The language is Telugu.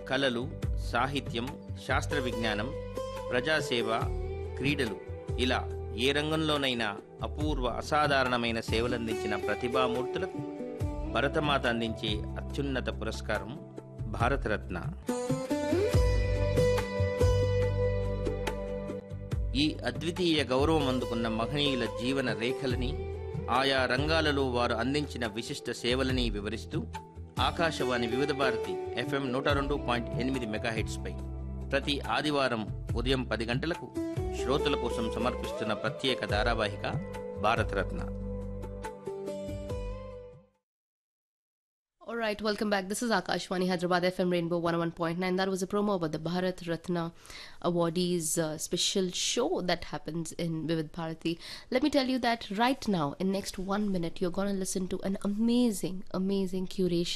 కళలు, సాహిత్యం, శాస్త్ర విజ్ఞానం, ప్రజాసేవ, క్రీడలు ఇలా ఏ రంగంలోనైనా అపూర్వ అసాధారణమైన సేవలందించిన ప్రతిభామూర్తులకు భరతమాత అందించే అత్యున్నత పురస్కారం భారతరత్న. ఈ అద్వితీయ గౌరవం అందుకున్న మహనీయుల జీవన రేఖలని, ఆయా రంగాలలో వారు అందించిన విశిష్ట సేవలని వివరిస్తూ ఆకాశవాణి వివిధ భారతి FM 102.8 మెగాహెట్స్పై ప్రతి ఆదివారం ఉదయం 10 గంటలకు శ్రోతల కోసం సమర్పిస్తున్న ప్రత్యేక ధారావాహిక Bharat Ratna. All right, welcome back. This is Akashwani Hyderabad FM Rainbow 101.9. That was a promo about the Bharat Ratna awardees special show that happens in Vivid Bharati. Let me tell you that right now, in next 1 minute, you're going to listen to an amazing curation